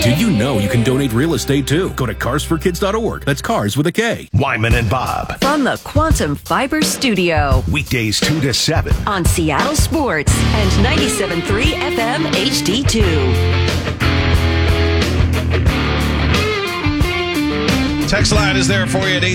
Do you know you can donate real estate too? Go to carsforkids.org. That's cars with a K. Wyman and Bob. From the Quantum Fiber Studio. Weekdays 2 to 7. On Seattle Sports and 97.3 FM HD2. Text line is there for you at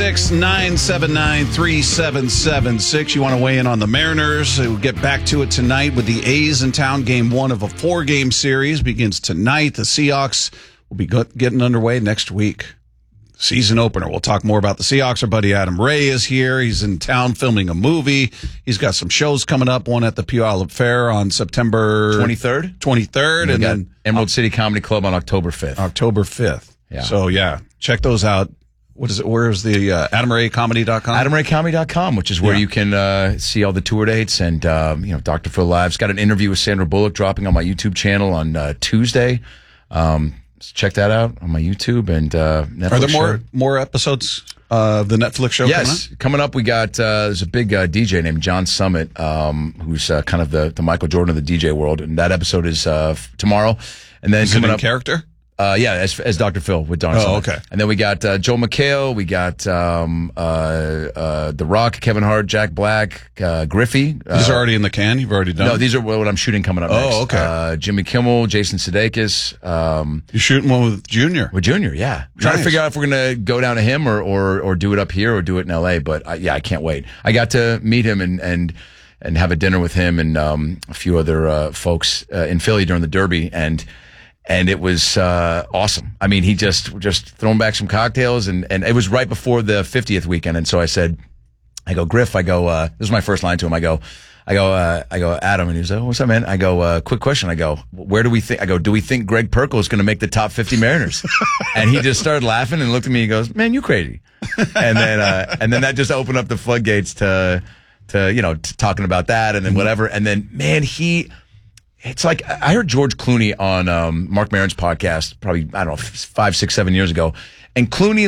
866-979-3776. You want to weigh in on the Mariners. We'll get back to it tonight with the A's in town. Game 1 of a 4-game series begins tonight. The Seahawks will be getting underway next week. Season opener. We'll talk more about the Seahawks. Our buddy Adam Ray is here. He's in town filming a movie. He's got some shows coming up, one at the Puyallup Fair on September 23rd. And then Emerald City Comedy Club on October 5th. Yeah. So, check those out. What is it? Where is the AdamRayComedy.com? AdamRayComedy.com, which is where you can see all the tour dates. And, Dr. Phil Live's got an interview with Sandra Bullock dropping on my YouTube channel on Tuesday. Check that out on my YouTube and Netflix. Are there more episodes of the Netflix show? Yes. Coming up, we got there's a big DJ named John Summit, who's kind of the Michael Jordan of the DJ world. And that episode is tomorrow. And then coming up, character? As Dr. Phil with Don Summit. Okay. And then we got Joel McHale, we got The Rock, Kevin Hart, Jack Black, Griffey. These are already in the can? You've already done? No, these are what I'm shooting coming up next. Oh, okay. Jimmy Kimmel, Jason Sudeikis. You're shooting one with Junior? With Junior, yeah. Trying to figure out if we're going to go down to him or do it up here or do it in L.A., but I can't wait. I got to meet him and have a dinner with him and a few other folks in Philly during the Derby, and it was awesome. I mean, he just thrown back some cocktails, and it was right before the 50th weekend. And so I go, Griff, this was my first line to him. I go, Adam, and he was like, what's up, man? I go, quick question. I go, do we think Greg Perkle is going to make the top 50 Mariners? And he just started laughing and looked at me and goes, man, you crazy. And then that just opened up the floodgates to talking about that and then whatever. And then, man, it's like I heard George Clooney on Mark Maron's podcast probably, I don't know, 5, 6, 7 years ago. And Clooney,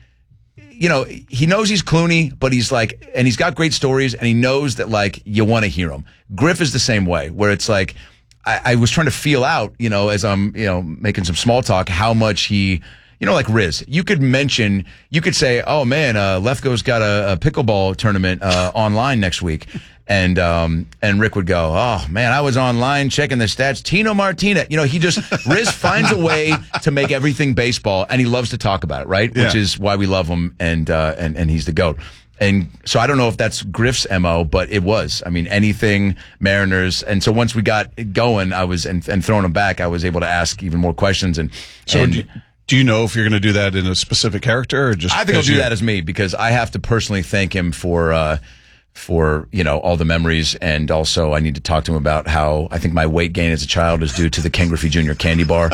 he knows he's Clooney, but he's like, and he's got great stories, and he knows that, you want to hear him. Griff is the same way, where it's like, I was trying to feel out, as I'm, making some small talk, how much he, like Riz. You could say, oh man, Lefko's got a pickleball tournament online next week. And Rick would go, oh man, I was online checking the stats. Tino Martinez, Riz finds a way to make everything baseball, and he loves to talk about it, right? Yeah. Which is why we love him, and he's the GOAT. And so I don't know if that's Griff's MO, but it was. I mean, anything Mariners. And so once we got going, I was and throwing him back, I was able to ask even more questions. Do you know if you're going to do that in a specific character or just? I think I'll do that as me, because I have to personally thank him for all the memories, and also I need to talk to him about how I think my weight gain as a child is due to the Ken Griffey Jr. candy bar.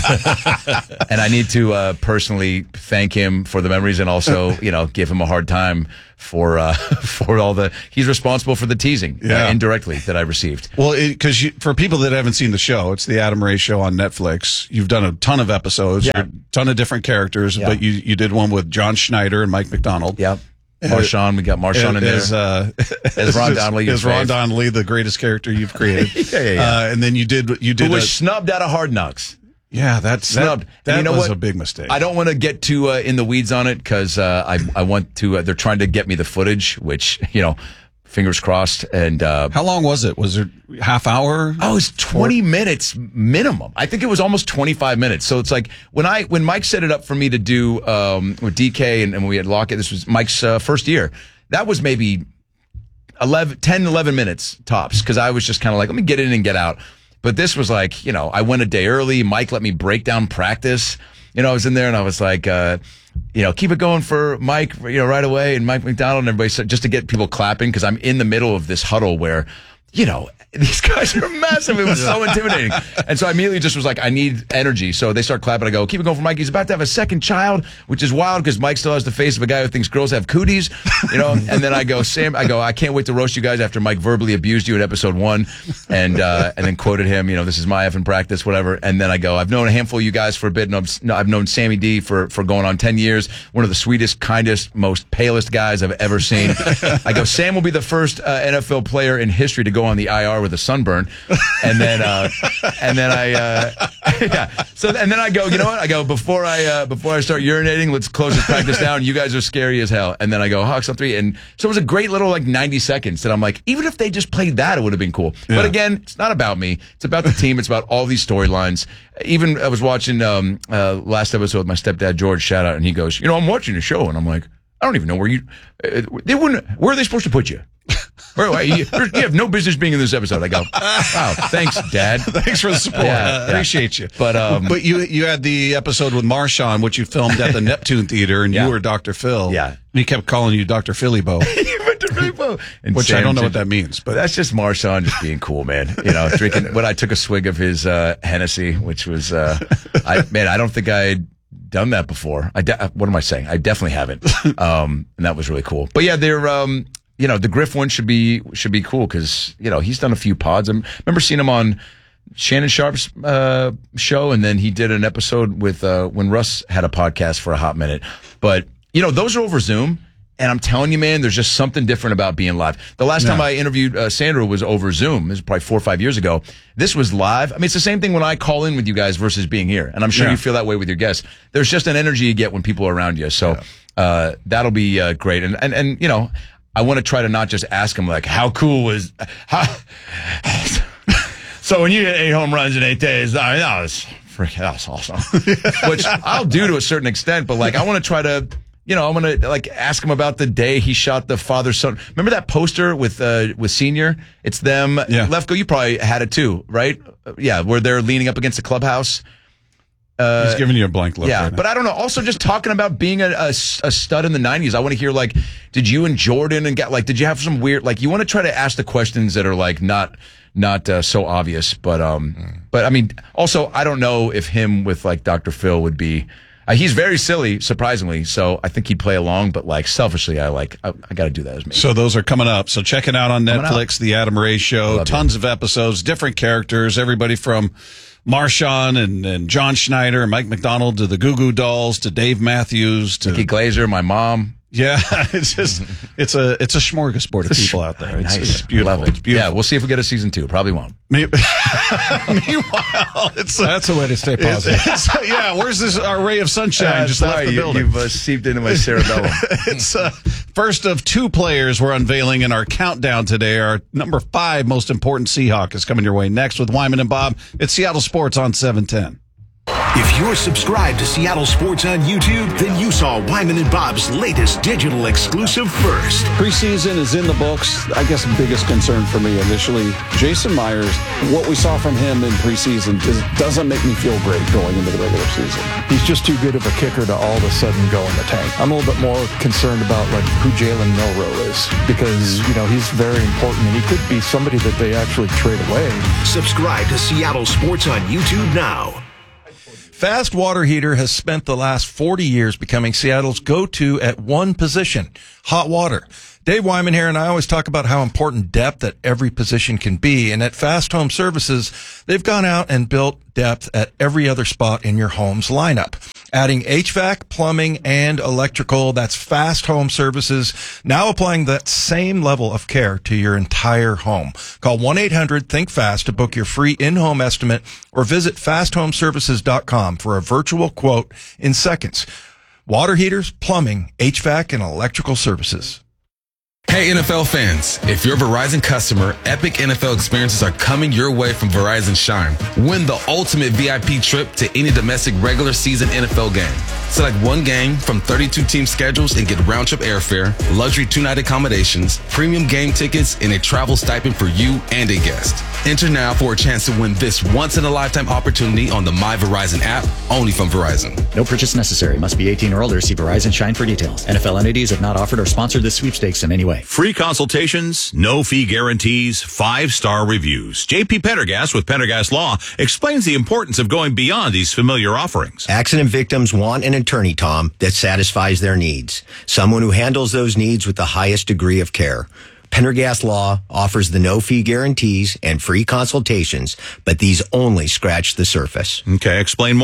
And I need to personally thank him for the memories, and also give him a hard time for all he's responsible for the teasing indirectly that I received. Well, because for people that haven't seen the show, it's the Adam Ray Show on Netflix. You've done a ton of episodes, a ton of different characters, but you did one with John Schneider and Mike McDonald. Yep. Marshawn, we got Marshawn in there. As Ron Donnelly. Is Ron Donnelly the greatest character you've created? Yeah. And then you did. Who was snubbed out of Hard Knocks. Yeah, that's snubbed. That was a big mistake. I don't want to get too in the weeds on it, because I want to. They're trying to get me the footage, which fingers crossed. And how long was it? Was it half hour? Oh, it was 20 minutes minimum. I think it was almost 25 minutes. So it's like when Mike set it up for me to do with DK and we had Lockett. This was Mike's first year. That was maybe 10, 11 minutes tops, because I was just kind of like, let me get in and get out. But this was like, I went a day early. Mike let me break down practice. I was in there and I was like, keep it going for Mike, right away. And Mike McDonald and everybody said, just to get people clapping, because I'm in the middle of this huddle where, these guys are massive. It was so intimidating. And so I immediately just was like, I need energy. So they start clapping. I go, keep it going for Mike. He's about to have a second child, which is wild, because Mike still has the face of a guy who thinks girls have cooties, And then I go, Sam, I can't wait to roast you guys after Mike verbally abused you in episode 1 and then quoted him, this is my effing practice, whatever. And then I go, I've known a handful of you guys for a bit, and I've known Sammy D for going on 10 years. One of the sweetest, kindest, most palest guys I've ever seen. I go, Sam will be the first NFL player in history to go on the IR with a sunburn. And then I go, you know what? I go, before I start urinating, let's close this practice down. You guys are scary as hell. And then I go, Hawks on 3. And so it was a great little 90 seconds. And I'm like, even if they just played that, it would have been cool. Yeah. But again, it's not about me. It's about the team. It's about all these storylines. Even I was watching last episode with my stepdad, George, shout out, and he goes, I'm watching a show. And I'm like, I don't even know where are they supposed to put you? You have no business being in this episode. I go, wow, thanks, Dad. Thanks for the support. Appreciate you. But you had the episode with Marshawn, which you filmed at the Neptune Theater, and you were Dr. Phil. Yeah. And he kept calling you Dr. Philly Bo. Dr. Philly Bo. Which Sam, I don't know what that means. But that's just Marshawn just being cool, man. Drinking. When I took a swig of his Hennessy, which was, I don't think I'd done that before. What am I saying? I definitely haven't. And that was really cool. But yeah, they're, the Griff one should be cool because, he's done a few pods. I remember seeing him on Shannon Sharp's show, and then he did an episode with when Russ had a podcast for a hot minute. But, those are over Zoom. And I'm telling you, man, there's just something different about being live. The last time I interviewed Sandra was over Zoom. This was probably 4 or 5 years ago. This was live. I mean, it's the same thing when I call in with you guys versus being here. And I'm sure you feel that way with your guests. There's just an energy you get when people are around you. So that'll be great. And I want to try to not just ask them, how cool was... So when you hit 8 home runs in 8 days, that was awesome. Which I'll do to a certain extent, but I want to try to... I want to ask him about the day he shot the father-son. Remember that poster with Senior? It's them. Yeah. Lefko, you probably had it too, right? Where they're leaning up against the clubhouse. He's giving you a blank look. Yeah, right but I don't know. Also, just talking about being a stud in the 90s, I want to hear did you and Jordan and did you have some weird you want to try to ask the questions that are not so obvious, but I mean, also I don't know if him with Dr. Phil would be. He's very silly, surprisingly, so I think he'd play along, but selfishly, I got to do that as me. So those are coming up. So check it out on Netflix, The Adam Ray Show. Tons of episodes, different characters, everybody from Marshawn and John Schneider, Mike McDonald, to the Goo Goo Dolls, to Dave Matthews, to Nikki Glazer, my mom. Yeah, it's just it's a smorgasbord of people out there. It's beautiful. Love it. It's beautiful. Yeah, we'll see if we get a season 2. Probably won't. Meanwhile, that's a way to stay positive. Where's our ray of sunshine? Just left the building. You've seeped into my cerebellum. It's first of 2 players we're unveiling in our countdown today. Our number 5 most important Seahawk is coming your way next with Wyman and Bob. It's Seattle Sports on 710. If you're subscribed to Seattle Sports on YouTube, then you saw Wyman and Bob's latest digital exclusive first. Preseason is in the books. I guess the biggest concern for me initially, Jason Myers, what we saw from him in preseason doesn't make me feel great going into the regular season. He's just too good of a kicker to all of a sudden go in the tank. I'm a little bit more concerned about who Jalen Milroe is because, he's very important and he could be somebody that they actually trade away. Subscribe to Seattle Sports on YouTube now. Fast Water Heater has spent the last 40 years becoming Seattle's go-to at one position, hot water. Dave Wyman here, and I always talk about how important depth at every position can be. And at Fast Home Services, they've gone out and built depth at every other spot in your home's lineup. Adding HVAC, plumbing, and electrical, that's Fast Home Services, now applying that same level of care to your entire home. Call 1-800-THINK-FAST to book your free in-home estimate or visit fasthomeservices.com for a virtual quote in seconds. Water heaters, plumbing, HVAC, and electrical services. Hey NFL fans, if you're a Verizon customer, epic NFL experiences are coming your way from Verizon Shine. Win the ultimate VIP trip to any domestic regular season NFL game. Select one game from 32 team schedules and get round-trip airfare, luxury 2-night accommodations, premium game tickets, and a travel stipend for you and a guest. Enter now for a chance to win this once-in-a-lifetime opportunity on the My Verizon app, only from Verizon. No purchase necessary. Must be 18 or older. See Verizon Shine for details. NFL entities have not offered or sponsored this sweepstakes in any way. Free consultations, no fee guarantees, 5-star reviews. JP Pendergast with Pendergast Law explains the importance of going beyond these familiar offerings. Accident victims want an attorney, Tom, that satisfies their needs. Someone who handles those needs with the highest degree of care. Pendergast Law offers the no-fee guarantees and free consultations, but these only scratch the surface. Okay, explain more.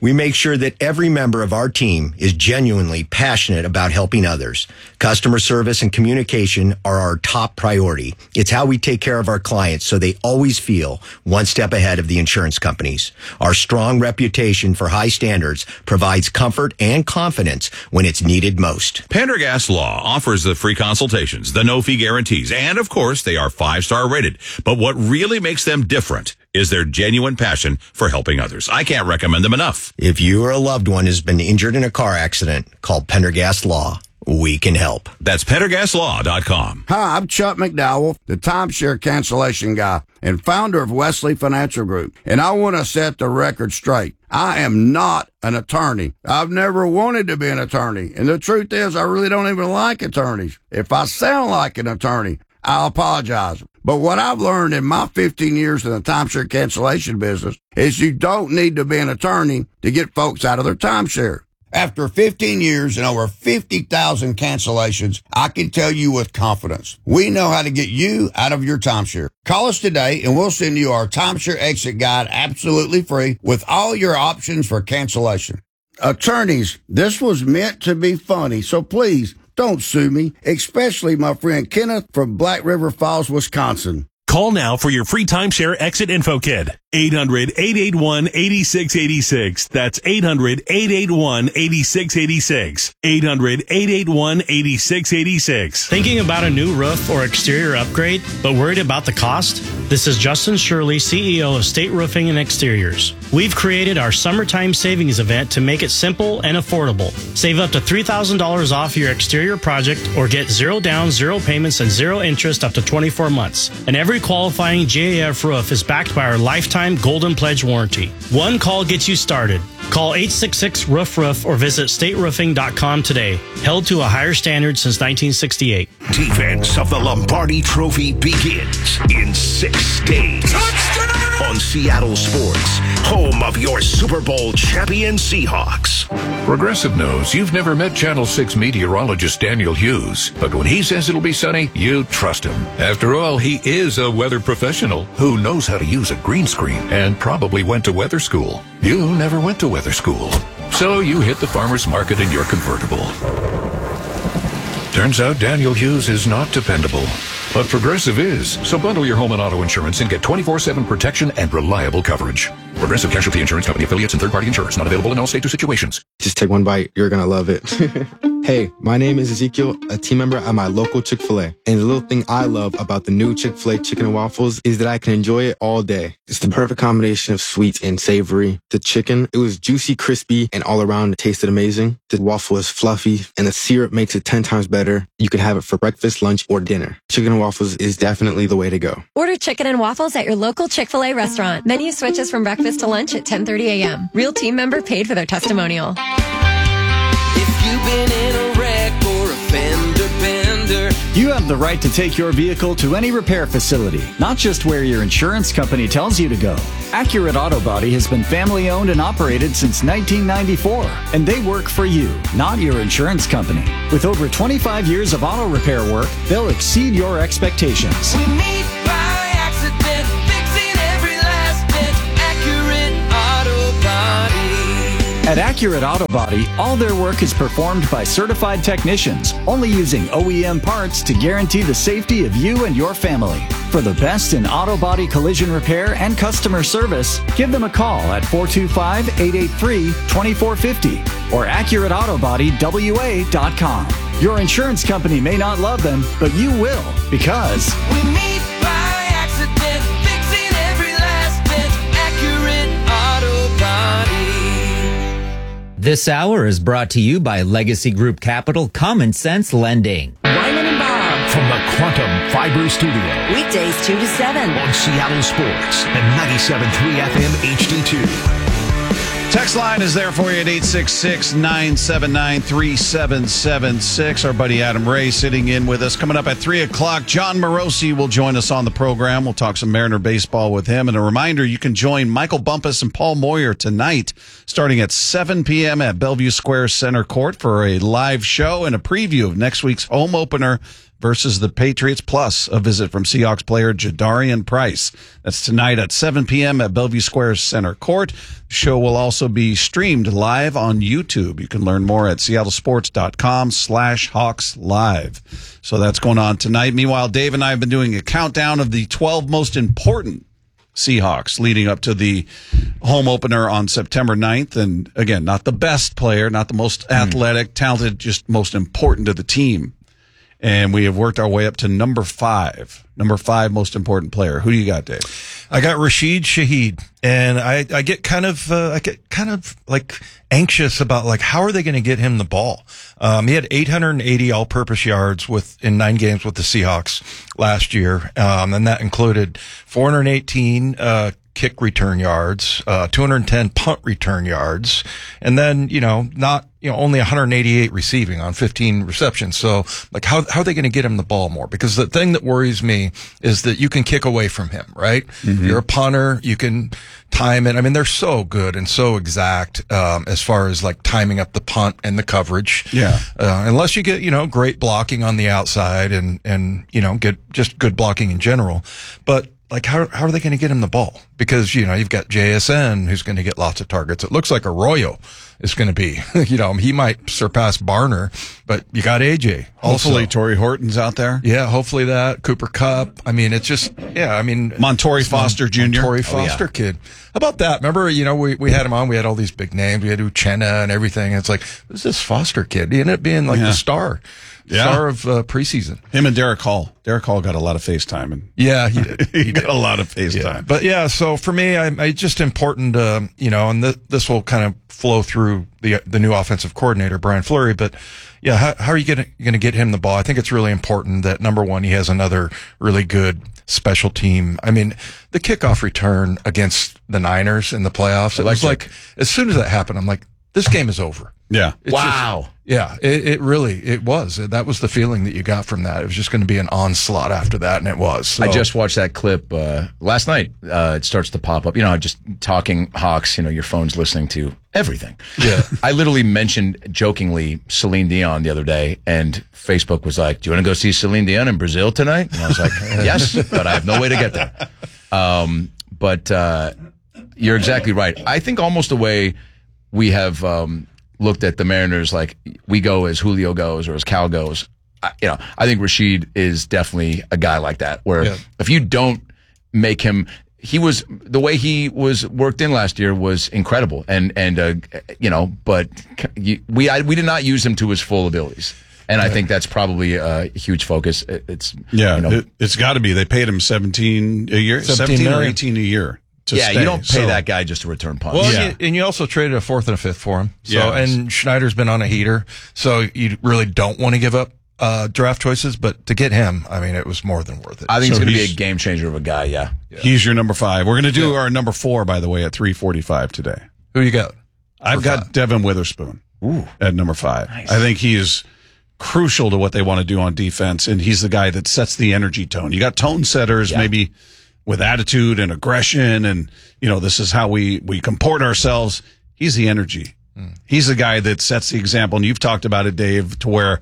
We make sure that every member of our team is genuinely passionate about helping others. Customer service and communication are our top priority. It's how we take care of our clients so they always feel one step ahead of the insurance companies. Our strong reputation for high standards provides comfort and confidence when it's needed most. Pendergast Law offers the free consultations, the no-fee guarantees, and of course, they are 5-star rated. But what really makes them different is their genuine passion for helping others. I can't recommend them enough. If you or a loved one has been injured in a car accident, call Pendergast Law. We can help. That's PendergastLaw.com. Hi, I'm Chuck McDowell, the timeshare cancellation guy and founder of Wesley Financial Group. And I want to set the record straight. I am not an attorney. I've never wanted to be an attorney. And the truth is, I really don't even like attorneys. If I sound like an attorney, I'll apologize. But what I've learned in my 15 years in the timeshare cancellation business is you don't need to be an attorney to get folks out of their timeshare. After 15 years and over 50,000 cancellations, I can tell you with confidence, we know how to get you out of your timeshare. Call us today and we'll send you our timeshare exit guide absolutely free with all your options for cancellation. Attorneys, this was meant to be funny, so please don't sue me, especially my friend Kenneth from Black River Falls, Wisconsin. Call now for your free timeshare exit info kit. 800-881-8686. That's 800-881-8686. 800-881-8686. Thinking about a new roof or exterior upgrade, but worried about the cost? This is Justin Shirley, CEO of State Roofing and Exteriors. We've created our summertime savings event to make it simple and affordable. Save up to $3,000 off your exterior project or get 0 down, 0 payments, and 0 interest up to 24 months. And every qualifying GAF roof is backed by our lifetime Golden Pledge warranty. One call gets you started. Call 866-ROOF-ROOF or visit stateroofing.com today. Held to a higher standard since 1968. Defense of the Lombardi Trophy begins in 6 days. Touchdown! On Seattle Sports, home of your Super Bowl champion Seahawks. Progressive knows you've never met Channel 6 meteorologist Daniel Hughes, but when he says it'll be sunny, you trust him. After all, he is a weather professional who knows how to use a green screen and probably went to weather school. You never went to weather school, so you hit the farmer's market in your convertible. Turns out Daniel Hughes is not dependable, but Progressive is. So bundle your home and auto insurance and get 24/7 protection and reliable coverage. Progressive Casualty Insurance Company affiliates and third-party insurers. Not available in all states or situations. Just take one bite. You're going to love it. Hey, my name is Ezekiel, a team member at my local Chick-fil-A. And the little thing I love about the new Chick-fil-A chicken and waffles is that I can enjoy it all day. It's the perfect combination of sweet and savory. The chicken, it was juicy, crispy, and all around it tasted amazing. The waffle is fluffy, and the syrup makes it 10 times better. You can have it for breakfast, lunch, or dinner. Chicken and waffles is definitely the way to go. Order chicken and waffles at your local Chick-fil-A restaurant. Menu switches from breakfast to lunch at 10:30 a.m. Real team member paid for their testimonial. If you've been in a wreck or a fender bender, you have the right to take your vehicle to any repair facility, not just where your insurance company tells you to go. Accurate Auto Body has been family owned and operated since 1994, and they work for you, not your insurance company. With over 25 years of auto repair work, they'll exceed your expectations. we meet by accident, fixing every last bit. Accurate Auto Body. At Accurate Auto Body, all their work is performed by certified technicians, only using OEM parts to guarantee the safety of you and your family. For the best in auto body collision repair and customer service, give them a call at 425-883-2450 or AccurateAutoBodyWA.com. Your insurance company may not love them, but you will, because we meet by accident, fixing every last bit. Accurate Auto Body. This hour is brought to you by Legacy Group Capital Common Sense Lending. Wyman and Bob from the Quantum Fiber Studio. Weekdays 2 to 7. On Seattle Sports and 97.3 FM HD2. Text line is there for you at 866-979-3776. Our buddy Adam Ray sitting in with us. Coming up at 3 o'clock, John Morosi will join us on the program. We'll talk some Mariner baseball with him. And a reminder, you can join Michael Bumpus and Paul Moyer tonight, starting at 7 p.m. at Bellevue Square Center Court for a live show and a preview of next week's home opener versus the Patriots, plus a visit from Seahawks player Jadarian Price. That's tonight at 7 p.m. at Bellevue Square Center Court. The show will also be streamed live on YouTube. You can learn more at seattlesports.com/Hawks Live. So that's going on tonight. Meanwhile, Dave and I have been doing a countdown of the 12 most important Seahawks leading up to the home opener on September 9th. And again, not the best player, not the most athletic, talented, just most important to the team. And we have worked our way up to number 5. Number 5 most important player. Who do you got, Dave? I got Rashid Shaheed, and I get kind of like anxious about like how are they going to get him the ball? He had 880 all-purpose yards in 9 games with the Seahawks last year, and that included 418 kick return yards, 210 punt return yards, and then only 188 receiving on 15 receptions. So like how are they going to get him the ball more? Because the thing that worries me is that you can kick away from him, right? Mm-hmm. You're a punter, you can time it. I mean, they're so good and so exact as far as like timing up the punt and the coverage. Yeah. Unless you get, great blocking on the outside and get just good blocking in general. But like, how are they going to get him the ball? Because, you've got JSN who's going to get lots of targets. It looks like Arroyo is going to be, he might surpass Barner, but you got AJ. Hopefully Torrey Horton's out there. Yeah, hopefully that. Cooper Kupp. I mean, it's just, Montorie Foster Jr. Montorie Foster kid. How about that? Remember, we had him on. We had all these big names. We had Uchenna and everything. And it's like, who's this Foster kid? He ended up being like the star. Star of preseason. Him and Derek Hall. Derek Hall got a lot of FaceTime. And yeah, he did. He got a lot of FaceTime. Yeah. But yeah, so for me, I just important, and this will kind of flow through the new offensive coordinator, Brian Fleury. But yeah, how are you going to get him the ball? I think it's really important that, number one, he has another really good special team. I mean, the kickoff return against the Niners in the playoffs, it was like as soon as that happened, I'm like, this game is over. Yeah. Wow. It really was. That was the feeling that you got from that. It was just going to be an onslaught after that, and it was. So. I just watched that clip last night. It starts to pop up. Just talking Hawks, your phone's listening to everything. Yeah. I literally mentioned jokingly Celine Dion the other day, and Facebook was like, do you want to go see Celine Dion in Brazil tonight? And I was like, yes, but I have no way to get there. But you're exactly right. I think almost the way we have looked at the Mariners, like we go as Julio goes or as Cal goes. I think Rashid is definitely a guy like that, where if you don't make him, the way he was worked in last year was incredible, but we did not use him to his full abilities. And I think that's probably a huge focus. It's got to be. They paid him 17 a year, 17 or 18 a year. You don't pay that guy just to return punts. Well, and you also traded a 4th and a 5th for him. So, and Schneider's been on a heater, so you really don't want to give up draft choices. But to get him, I mean, it was more than worth it. I think he's going to be a game changer of a guy. Yeah. He's your number 5. We're going to do our number 4, by the way, at 3:45 today. Who you got? I've got Devin Witherspoon at number 5. Nice. I think he is crucial to what they want to do on defense, and he's the guy that sets the energy tone. You got tone setters, maybe with attitude and aggression, and this is how we comport ourselves. He's the energy. He's the guy that sets the example, and you've talked about it, Dave, to where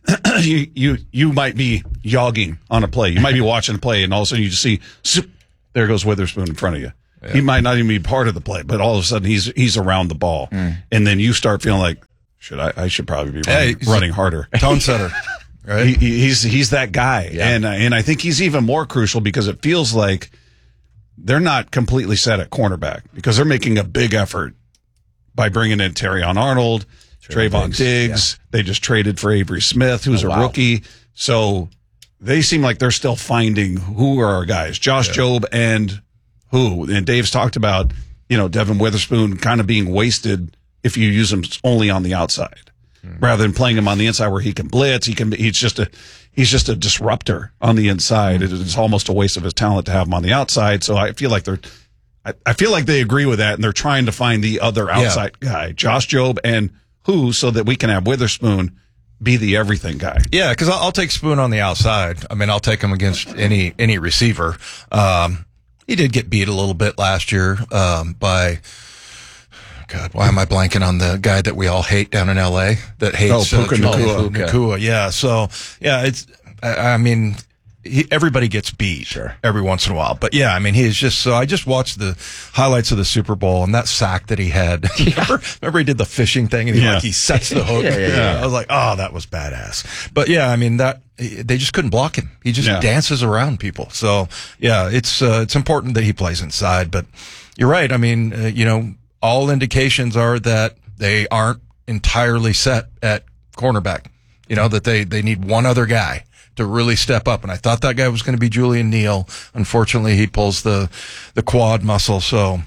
you might be jogging on a play. You might be watching a play, and all of a sudden you just see, there goes Witherspoon in front of you. Yeah. He might not even be part of the play, but all of a sudden he's around the ball, and then you start feeling like, I should probably be running harder. Tone setter. Right? He's that guy, and I think he's even more crucial because it feels like they're not completely set at cornerback because they're making a big effort by bringing in Terrion Arnold, Trayvon Diggs. They just traded for Avery Smith, who's a rookie. So they seem like they're still finding who are our guys, Josh Jobe and who. And Dave's talked about, Devin Witherspoon kind of being wasted if you use him only on the outside. Rather than playing him on the inside where he can blitz, he's just a disruptor on the inside. It's almost a waste of his talent to have him on the outside. So I feel like they agree with that, and they're trying to find the other outside guy, Josh Jobe and so that we can have Witherspoon be the everything guy. Yeah, because I'll take Spoon on the outside. I mean, I'll take him against any receiver. He did get beat a little bit last year by. God, why am I blanking on the guy that we all hate down in L.A. that hates Puka Nacua? Yeah, so, I mean, everybody gets beat every once in a while. But yeah, I mean, he is just so. I just watched the highlights of the Super Bowl and that sack that he had. Remember he did the fishing thing and he sets the hook. I was like, oh, that was badass. But yeah, I mean they just couldn't block him. He just dances around people. So yeah, it's important that he plays inside. But you're right. I mean, all indications are that they aren't entirely set at cornerback. That they need one other guy to really step up. And I thought that guy was going to be Julian Neal. Unfortunately, he pulls the quad muscle. So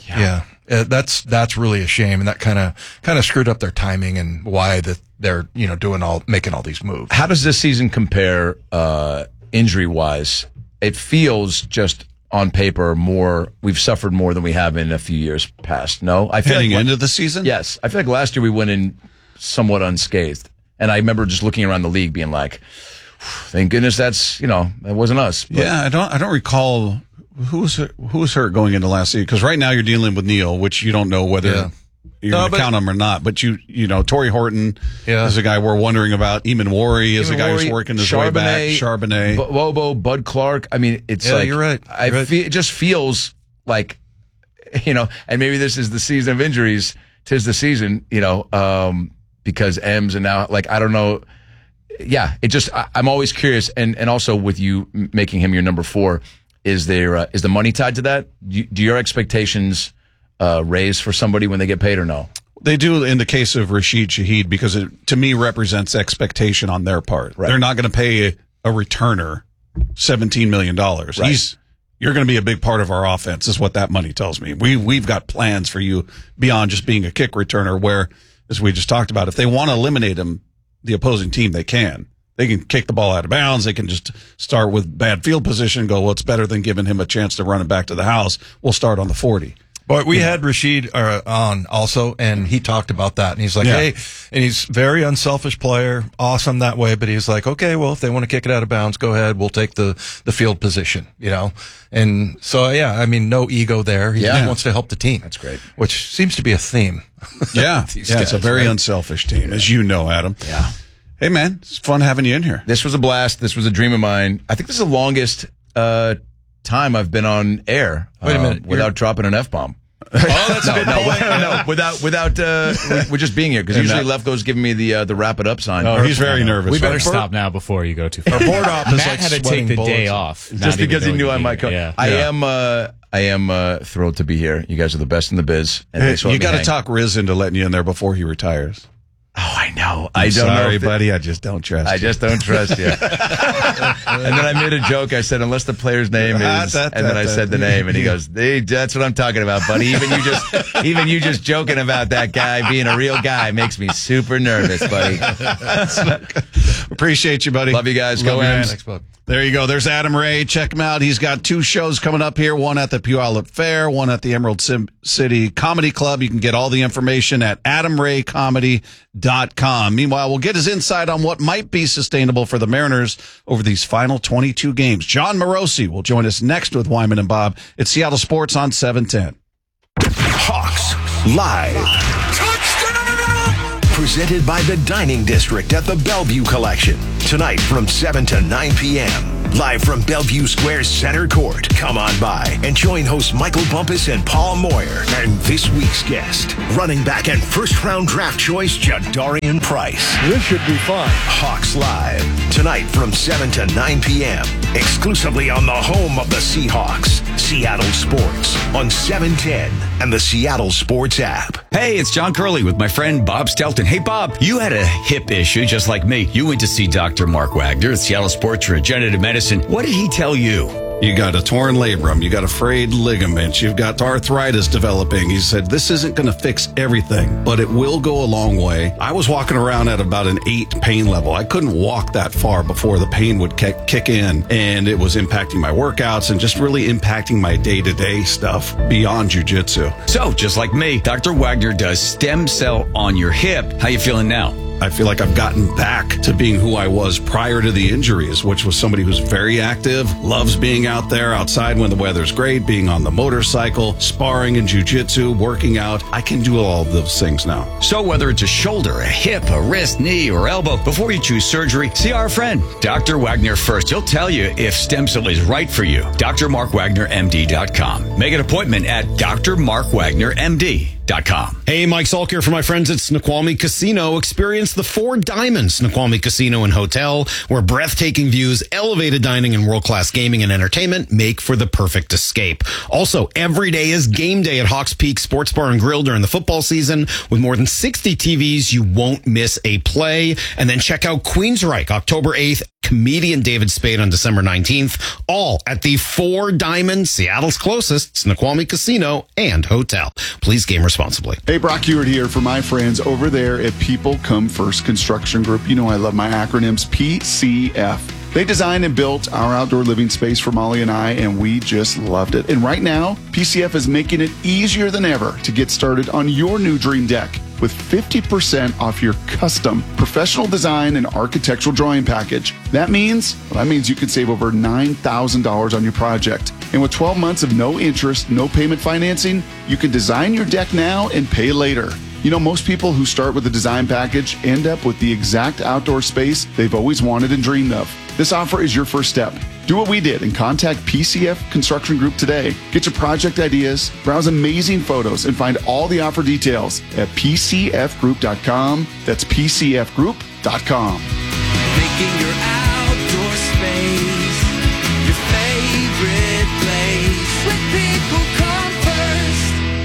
that's really a shame. And that kind of screwed up their timing and why they're, making all these moves. How does this season compare, injury wise? It feels just on paper we've suffered more than we have in a few years past. No, I feel heading into the season. Yes. I feel like last year we went in somewhat unscathed. And I remember just looking around the league being like, thank goodness that wasn't us. But. Yeah, I don't recall who was hurt going into last season, because right now you're dealing with Neal, which you don't know whether you're going to count him or not. But Torrey Horton is a guy we're wondering about. Eamon Worry is a guy who's working his way back. Charbonnet, Lobo, Bud Clark. I mean, it's you're right. It just feels like, and maybe this is the season of injuries. 'Tis the season, because M's and now, I don't know. Yeah, I'm always curious. And also with you making him your number 4, is the money tied to that? Do your expectations raise for somebody when they get paid or no? They do in the case of Rashid Shaheed, because it, to me, represents expectation on their part. Right. They're not going to pay a returner $17 million. Right. You're going to be a big part of our offense, is what that money tells me. We've got plans for you beyond just being a kick returner, where, as we just talked about, if they want to eliminate him, the opposing team, they can. They can kick the ball out of bounds. They can just start with bad field position, go, well, it's better than giving him a chance to run it back to the house. We'll start on the 40. But we had Rashid on also, and he talked about that. And he's like, hey, and he's very unselfish player, awesome that way. But he's like, okay, well, if they want to kick it out of bounds, go ahead. We'll take the field position, And so, I mean, no ego there. He just wants to help the team. That's great. Which seems to be a theme. Yeah. It's a very unselfish team, as you know, Adam. Yeah. Hey, man, it's fun having you in here. This was a blast. This was a dream of mine. I think this is the longest time I've been on air. Wait a minute. Without dropping an F-bomb. Oh, that's a good point. No, without we're just being here, because usually Lefko's giving me the wrap it up sign. Oh, he's very nervous. We better stop now before you go too far. Our board op is Matt had to take the day off just because he knew I might come. Yeah. I am thrilled to be here. You guys are the best in the biz. And you got to talk Riz into letting you in there before he retires. Oh, I know. I'm sorry, buddy. I just don't trust you. I just don't trust you. And then I made a joke. I said, unless the player's name is, and then I said the name, and he goes, hey, that's what I'm talking about, buddy. Even you just joking about that guy being a real guy makes me super nervous, buddy. Appreciate you, buddy. Love you guys. Go Love Ams. Thanks, bud. There you go. There's Adam Ray. Check him out. He's got 2 shows coming up here, one at the Puyallup Fair, one at the Emerald City Comedy Club. You can get all the information at adamraycomedy.com. Meanwhile, we'll get his insight on what might be sustainable for the Mariners over these final 22 games. John Morosi will join us next with Wyman and Bob at Seattle Sports on 710. Hawks Live. Presented by the Dining District at the Bellevue Collection. Tonight from 7 to 9 p.m. Live from Bellevue Square Center Court. Come on by and join hosts Michael Bumpus and Paul Moyer. And this week's guest, running back and first-round draft choice, Jadarian Price. This should be fun. Hawks Live. Tonight from 7 to 9 p.m. Exclusively on the home of the Seahawks. Seattle Sports on 710 and the Seattle Sports app. Hey, it's John Curley with my friend Bob Stelton. Hey, Bob, you had a hip issue just like me. You went to see Dr. Mark Wagner at Seattle Sports for Regenerative Medicine. What did he tell you? You got a torn labrum. You got a frayed ligament. You've got arthritis developing. He said, this isn't going to fix everything, but it will go a long way. I was walking around at about an 8 pain level. I couldn't walk that far before the pain would kick in, and it was impacting my workouts and just really impacting my day-to-day stuff beyond jiu-jitsu. So, just like me, Dr. Wagner does stem cell on your hip. How you feeling now? I feel like I've gotten back to being who I was prior to the injuries, which was somebody who's very active, loves being out there outside when the weather's great, being on the motorcycle, sparring in jiu-jitsu, working out. I can do all of those things now. So whether it's a shoulder, a hip, a wrist, knee, or elbow, before you choose surgery, see our friend, Dr. Wagner first. He'll tell you if stem cell is right for you. drmarkwagnermd.com. Make an appointment at drmarkwagnermd.com. Hey, Mike Salk here for my friends at Snoqualmie Casino. Experience the Four Diamonds Snoqualmie Casino and Hotel, where breathtaking views, elevated dining, and world-class gaming and entertainment make for the perfect escape. Also, every day is game day at Hawks Peak Sports Bar and Grill during the football season. With more than 60 TVs, you won't miss a play. And then check out Queensryche, October 8th, comedian David Spade on December 19th, all at the Four Diamonds, Seattle's closest Snoqualmie Casino and Hotel. Please game responsibly. Hey, Brock Hewitt here for my friends over there at People Come First Construction Group. You know I love my acronyms, PCF. They designed and built our outdoor living space for Molly and I, and we just loved it. And right now, PCF is making it easier than ever to get started on your new dream deck with 50% off your custom professional design and architectural drawing package. That means you can save over $9,000 on your project. And with 12 months of no interest, no payment financing, you can design your deck now and pay later. You know, most people who start with a design package end up with the exact outdoor space they've always wanted and dreamed of. This offer is your first step. Do what we did and contact PCF Construction Group today. Get your project ideas, browse amazing photos, and find all the offer details at PCFgroup.com. That's PCFgroup.com. Making your outdoor space your favorite place. With People Come First.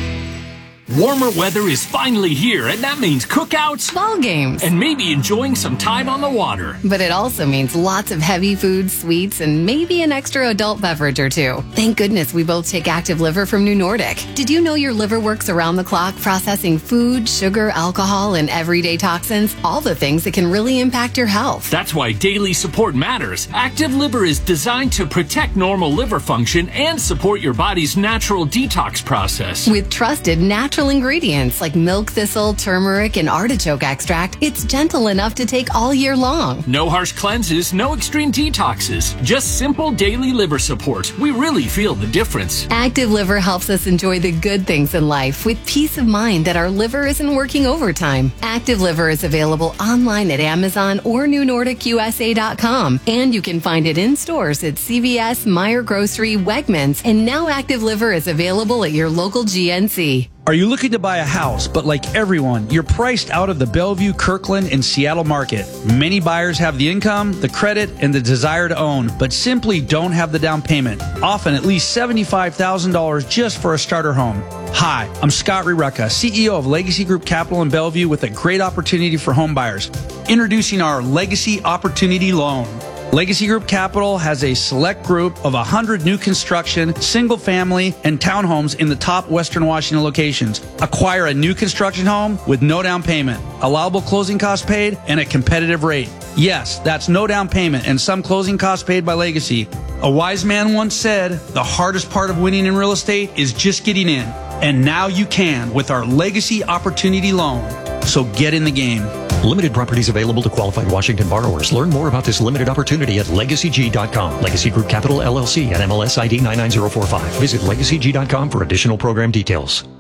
Warmer weather is finally here, and that means cookouts, ball games, and maybe enjoying some time on the water. But it also means lots of heavy foods, sweets, and maybe an extra adult beverage or two. Thank goodness we both take Active Liver from New Nordic. Did you know your liver works around the clock processing food, sugar, alcohol, and everyday toxins? All the things that can really impact your health. That's why daily support matters. Active Liver is designed to protect normal liver function and support your body's natural detox process. With trusted natural ingredients like milk thistle, turmeric, and artichoke extract, it's gentle enough to take all year long. No harsh cleanses, no extreme detoxes, just simple daily liver support. We really feel the difference. Active Liver helps us enjoy the good things in life with peace of mind that our liver isn't working overtime. Active Liver is available online at Amazon or NewNordicUSA.com, and you can find it in stores at CVS, Meijer Grocery, Wegmans, and now Active Liver is available at your local GNC. Are you looking to buy a house, but like everyone, you're priced out of the Bellevue, Kirkland, and Seattle market? Many buyers have the income, the credit, and the desire to own, but simply don't have the down payment, often at least $75,000 just for a starter home. Hi, I'm Scott Rireka, CEO of Legacy Group Capital in Bellevue, with a great opportunity for home buyers. Introducing our Legacy Opportunity Loan. Legacy Group Capital has a select group of 100 new construction, single family, and townhomes in the top Western Washington locations. Acquire a new construction home with no down payment, allowable closing costs paid, and a competitive rate. Yes, that's no down payment and some closing costs paid by Legacy. A wise man once said, the hardest part of winning in real estate is just getting in. And now you can with our Legacy Opportunity Loan. So get in the game. Limited properties available to qualified Washington borrowers. Learn more about this limited opportunity at LegacyG.com. Legacy Group Capital LLC at MLS ID 99045. Visit LegacyG.com for additional program details.